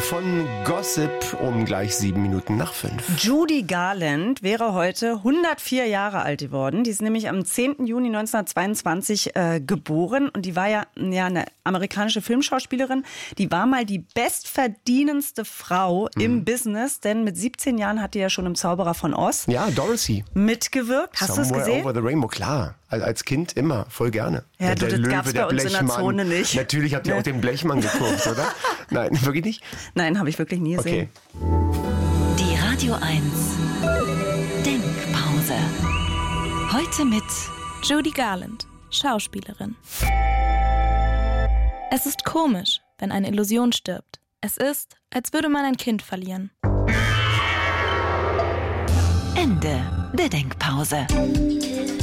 von Gossip um gleich 7:05. Judy Garland wäre heute 104 Jahre alt geworden. Die ist nämlich am 10. Juni 1922 geboren und die war ja eine amerikanische Filmschauspielerin. Die war mal die bestverdienendste Frau im Business, denn mit 17 Jahren hat die ja schon im Zauberer von Oz Dorothy mitgewirkt. Hast du es gesehen? Over the Rainbow, klar. Als Kind immer, voll gerne. Ja, das gab's bei uns in der Zone nicht. Natürlich habt ihr auch den Blechmann geguckt, oder? Nein, wirklich nicht? Nein, habe ich wirklich nie gesehen. Okay. Die Radio 1 Denkpause. Heute mit Judy Garland, Schauspielerin. Es ist komisch, wenn eine Illusion stirbt. Es ist, als würde man ein Kind verlieren. Ende der Denkpause.